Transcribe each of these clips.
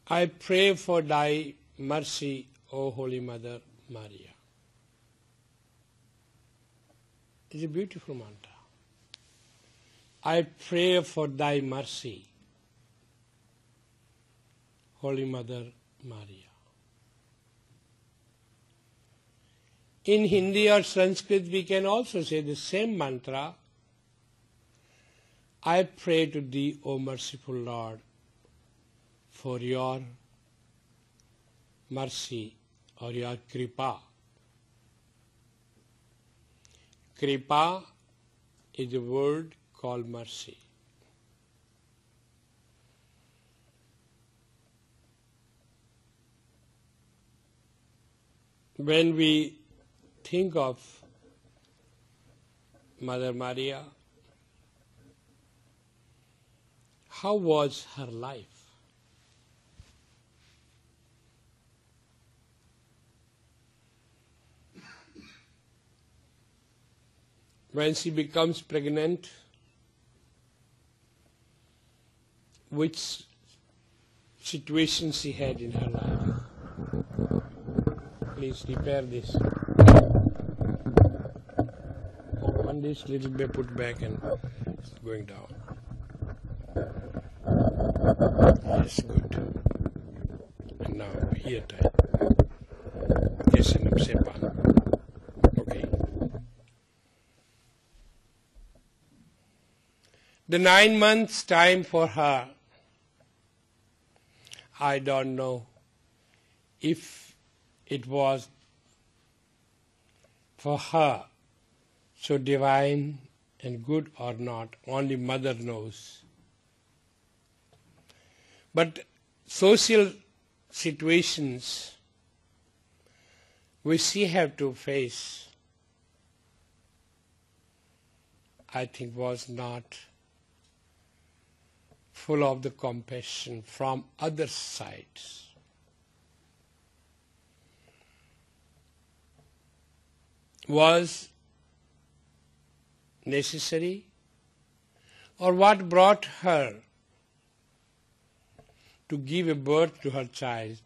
I pray for thy mercy, O Holy Mother Maria. It's a beautiful mantra. I pray for thy mercy, Holy Mother Maria. In Hindi or Sanskrit we can also say the same mantra. I pray to thee, O merciful Lord, for your mercy or your kripa. Kripa is a word called mercy. When we think of Mother Maria, how was her life? When she becomes pregnant, which situation she had in her life? Please repair this. One this little bit put back and it's going down. Yes, good. And now here time. Yes, and okay. The 9 months time for her, I don't know if it was for her so divine and good or not. Only Mother knows. But social situations which she had to face, I think was not full of the compassion from other sides. Was necessary, or what brought her to give a birth to her child?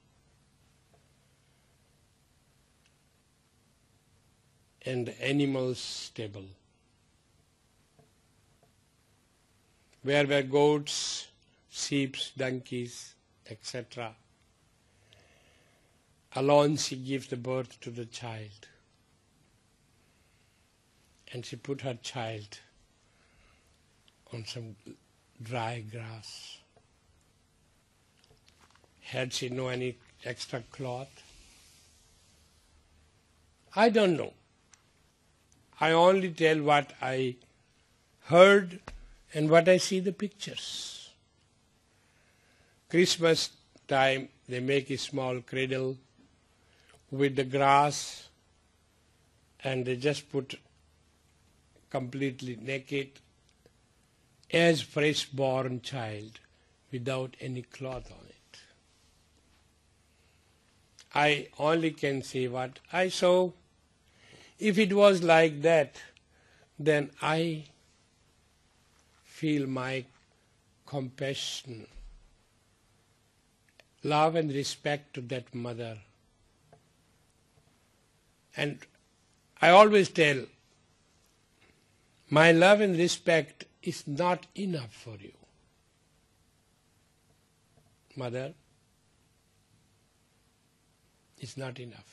And the animal stable, where were goats, sheep, donkeys, etc. Alone she gives the birth to the child. And she put her child on some dry grass. Had she no any extra cloth? I don't know. I only tell what I heard and what I see the pictures. Christmas time they make a small cradle with the grass and they just put completely naked as fresh born child without any cloth on it. I only can say what I saw. If it was like that, then I feel my compassion, love and respect to that mother. And I always tell, my love and respect is not enough for you. Mother, it's not enough.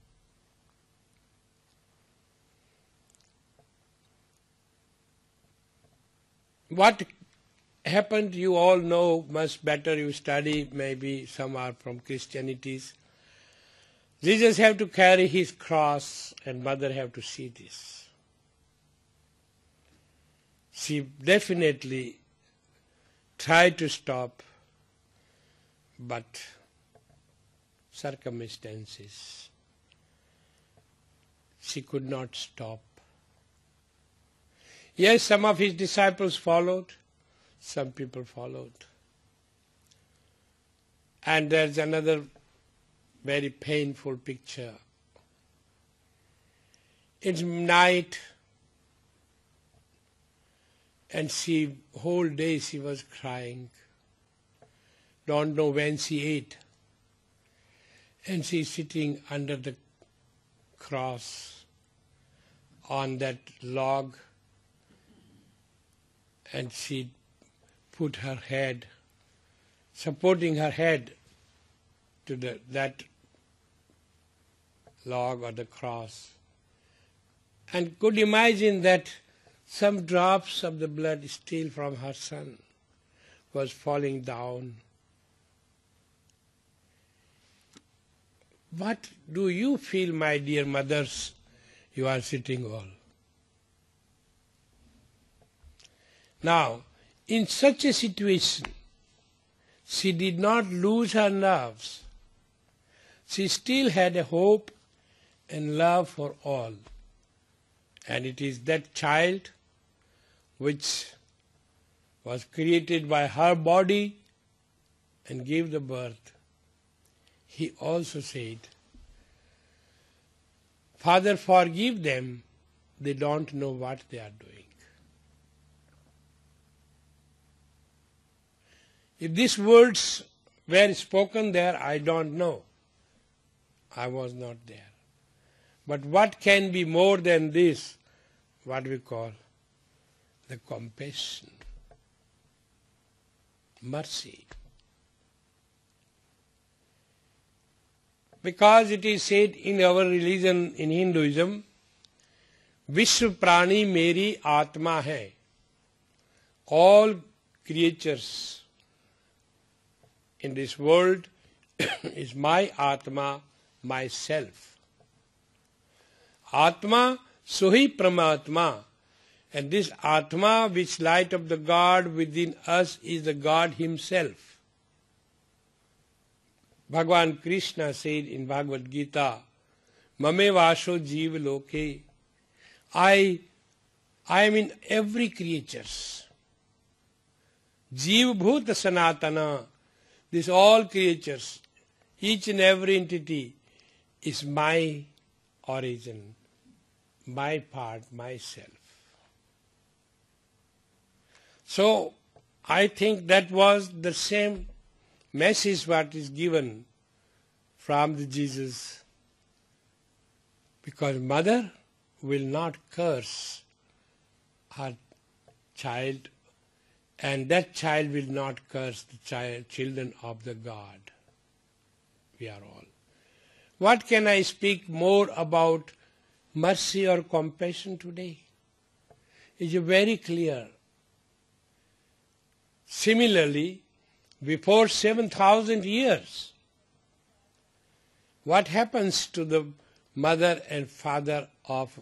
What happened, you all know much better, you study, maybe some are from Christianities. Jesus have to carry his cross and mother have to see this. She definitely tried to stop, but circumstances, she could not stop. Yes, some of his disciples followed, some people followed. And there's another very painful picture. It's night, and whole day she was crying. don't know when she ate. And she's sitting under the cross on that log, and she put her head, supporting her head to that log or the cross. And could imagine that some drops of the blood still from her son was falling down. What do you feel, my dear mothers? You are sitting all. Now, in such a situation, she did not lose her nerves. She still had a hope and love for all. And it is that child which was created by her body and gave the birth. He also said, Father, forgive them, they don't know what they are doing. If these words were spoken there, I don't know. I was not there. But what can be more than this, what we call the compassion, mercy. Because it is said in our religion, in Hinduism, Vishwa Prani Meri Atma hai. All creatures in this world is my Atma, myself. Atma Suhi Pramatma. And this Atma, which light of the God within us, is the God Himself. Bhagavan Krishna said in Bhagavad Gita, Mame Vasho Jeev Loke. I am in every creature. Jeev Bhuta Sanatana. These all creatures, each and every entity is my origin, my part, myself. So, I think that was the same message what is given from the Jesus. Because mother will not curse her child, and that child will not curse the children of the God. We are all. What can I speak more about mercy or compassion today? It is very clear. Similarly, before 7,000 years, what happens to the mother and father of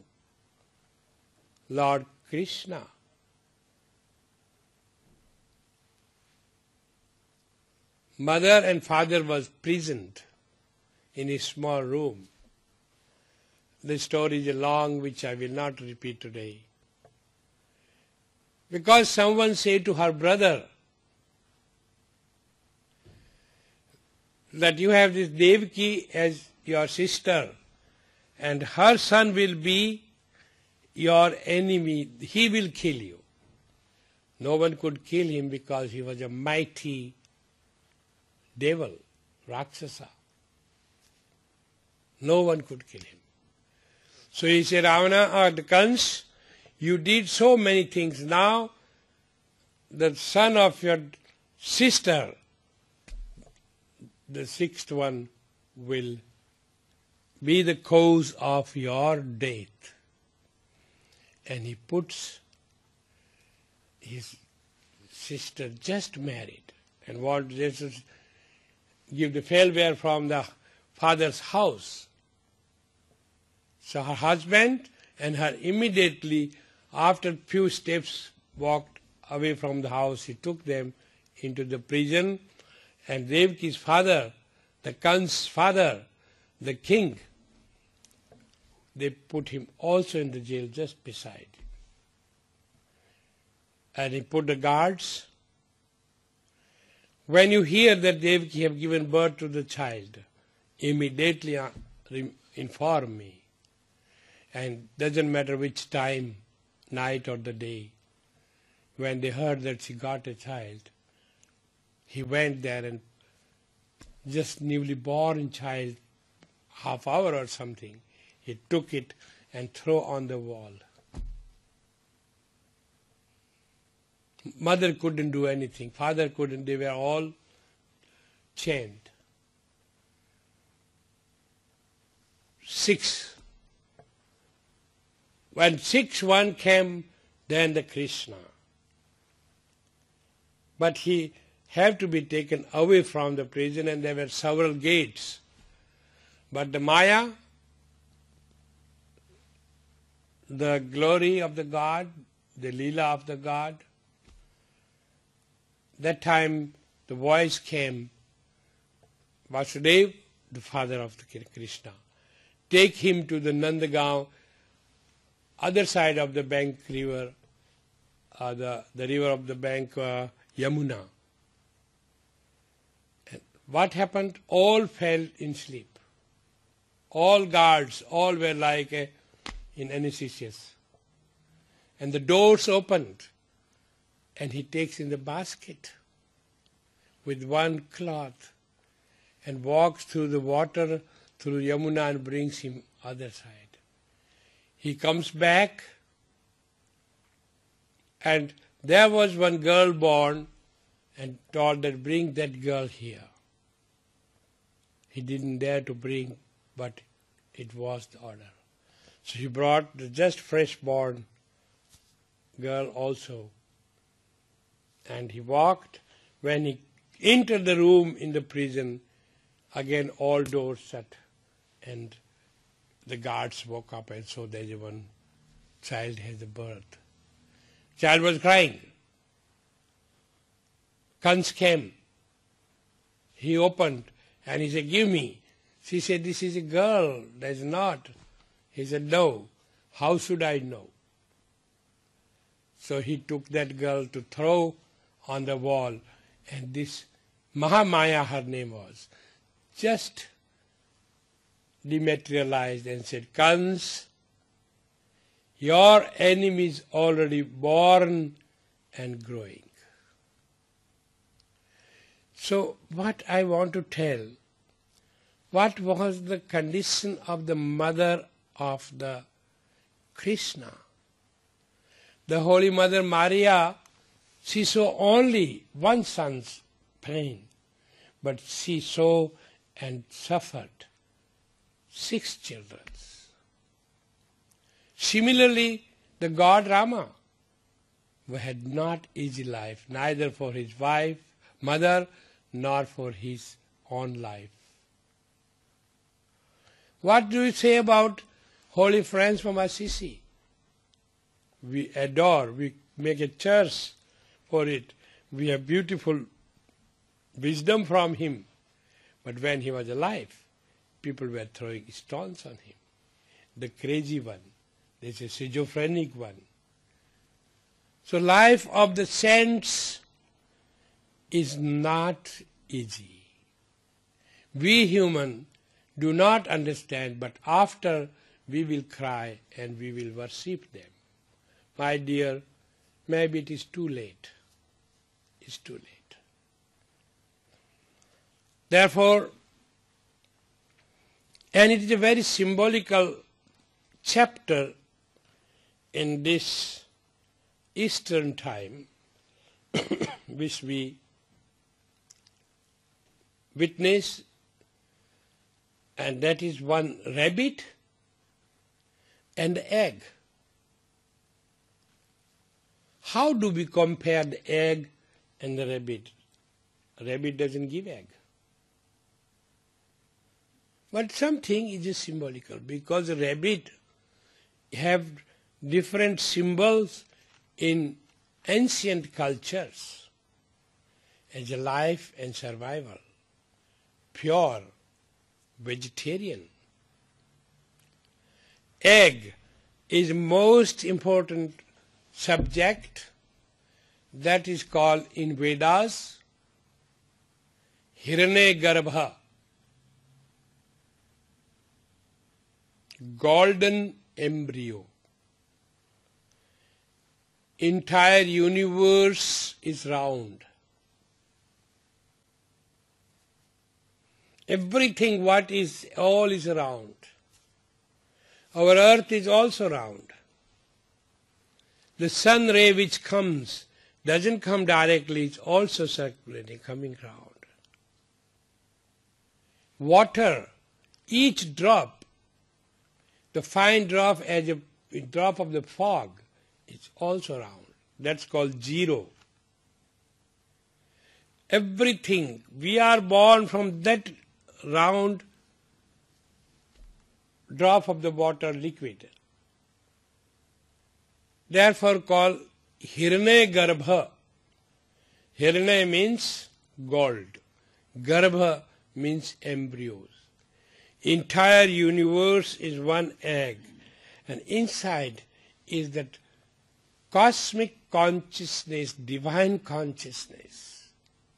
Lord Krishna? Mother and father was prisoned in a small room. The story is long, which I will not repeat today. Because someone said to her brother that you have this Devaki as your sister and her son will be your enemy. He will kill you. No one could kill him because he was a mighty devil, Rakshasa. No one could kill him. So he said, Ravana or the Kans, you did so many things. Now the son of your sister, the sixth one, will be the cause of your death. And he puts his sister just married and wanted to give the farewell from the father's house. So her husband and her immediately, after a few steps, walked away from the house. He took them into the prison, and Devaki's father, the Kan's father, the king, they put him also in the jail just beside him. And he put the guards. When you hear that Devaki have given birth to the child, immediately inform me. And doesn't matter which time, night or the day. When they heard that she got a child, he went there and just newly born child, half hour or something. He took it and threw on the wall. Mother couldn't do anything. Father couldn't. They were all chained. 6. When 6-1 came, then the Krishna. But he had to be taken away from the prison, and there were several gates. But the Maya, the glory of the God, the Leela of the God, that time the voice came, Vasudeva, the father of the Krishna, take him to the Nandagaon, other side of the bank river, the river of the bank Yamuna. And what happened? All fell in sleep. All guards, all were like in anesthesias. And the doors opened, and he takes in the basket with one cloth and walks through the water, through Yamuna, and brings him other side. He comes back, and there was one girl born, and told that bring that girl here. He didn't dare to bring, but it was the order. So he brought the just fresh born girl also. And he walked. When he entered the room in the prison, again all doors shut, and the guards woke up and saw there's one child has a birth. Child was crying. Kans came. He opened and he said, give me. She said, this is a girl. There's not. He said, no. How should I know? So he took that girl to throw on the wall, and this Mahamaya, her name was, just dematerialized and said, Kans, your enemy is already born and growing. So what I want to tell, what was the condition of the mother of the Krishna? The Holy Mother Maria, she saw only one son's pain, but she saw and suffered 6 children. Similarly, the God Rama had not easy life, neither for his wife, mother, nor for his own life. What do you say about holy friends from Assisi? We adore, we make a church for it. We have beautiful wisdom from him. But when he was alive, people were throwing stones on him. The crazy one, there's a schizophrenic one. So life of the saints is not easy. We human do not understand, but after we will cry and we will worship them. My dear, maybe it is too late. It's too late. Therefore, and it is a very symbolical chapter in this Eastern time, which we witness, and that is one rabbit and egg. How do we compare the egg and the rabbit? A rabbit doesn't give egg. But something is just symbolical, because the rabbit have different symbols in ancient cultures as a life and survival, pure, vegetarian. Egg is most important subject that is called in Vedas Hiranyagarbha, golden embryo. Entire universe is round. Everything what is, all is round. Our earth is also round. The sun ray which comes doesn't come directly, it's also circulating, coming round. Water, each drop, the fine drop as a drop of the fog, is also round. That's called zero. Everything, we are born from that round drop of the water liquid. Therefore called Hirane Garbha. Hirane means gold. Garbha means embryos. Entire universe is one egg, and inside is that cosmic consciousness, divine consciousness,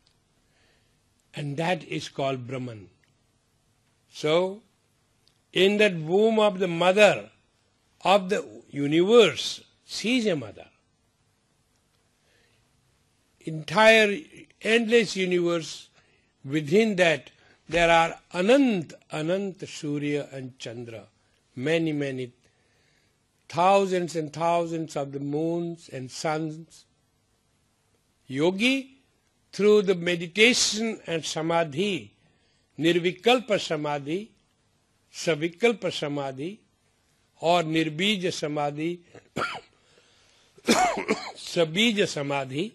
and that is called Brahman. So, in that womb of the mother of the universe, she is a mother. Entire endless universe, within that there are Anant Surya and Chandra, many thousands and thousands of the moons and suns. Yogi, through the meditation and samadhi, nirvikalpa samadhi, savikalpa samadhi, or nirbija samadhi, sabija samadhi.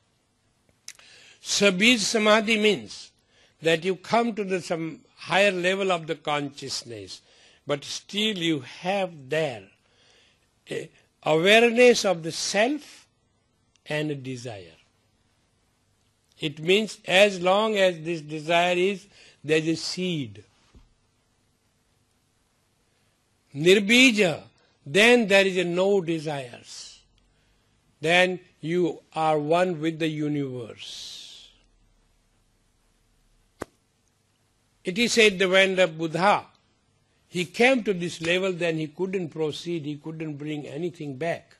Sabij samadhi means that you come to some higher level of the consciousness, but still you have there awareness of the self and a desire. It means as long as this desire is, there is a seed. Nirbija, then there is no desires. Then you are one with the universe. It is said that when the Buddha, he came to this level, then he couldn't proceed, he couldn't bring anything back.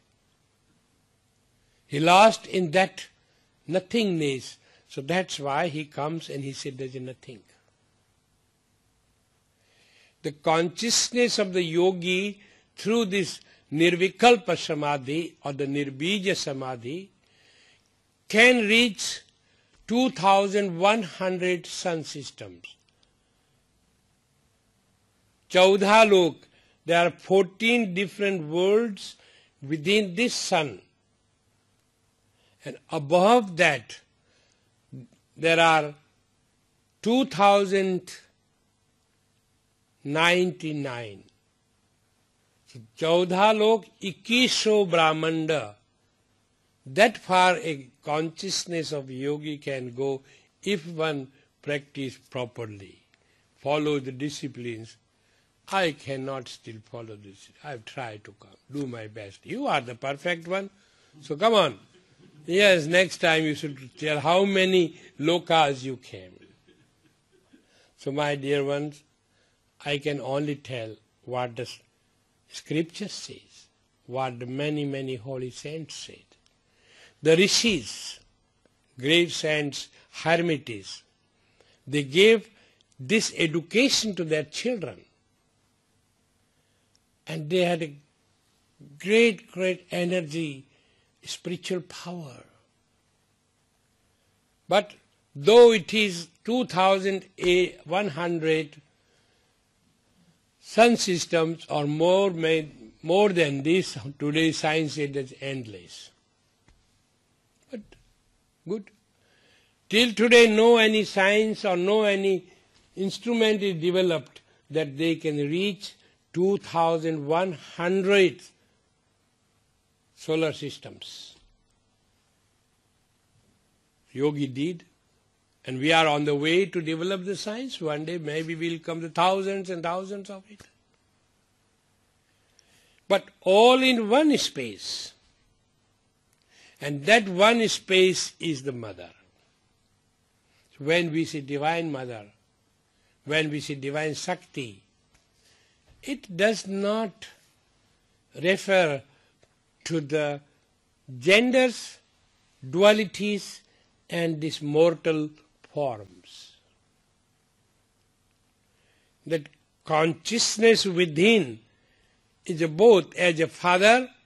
He lost in that nothingness. So that's why he comes and he said there is nothing. The consciousness of the yogi through this nirvikalpa samadhi or the nirbija samadhi can reach 2,100 sun systems. Chaudha Lok, there are 14 different worlds within this sun. And above that, there are 2,099. So, Chaudha Lok, 2100 Brahmanda. That far a consciousness of yogi can go if one practice properly, follow the disciplines. I cannot still follow this. I've tried to come, do my best. You are the perfect one, so come on. Yes, next time you should tell how many lokas you came. So my dear ones, I can only tell what the scripture says, what the many holy saints said. The rishis, great saints, hermits, they gave this education to their children. And they had a great energy, spiritual power. But though it is 2,100 sun systems or more than this, today science says it's endless. But good. Till today no any science or no any instrument is developed that they can reach 2,100 solar systems. Yogi did, and we are on the way to develop the science. One day maybe we'll come to thousands and thousands of it. But all in one space. And that one space is the mother. When we say Divine Mother, when we say Divine Shakti, it does not refer to the genders, dualities, and these mortal forms. that consciousness within is both as a father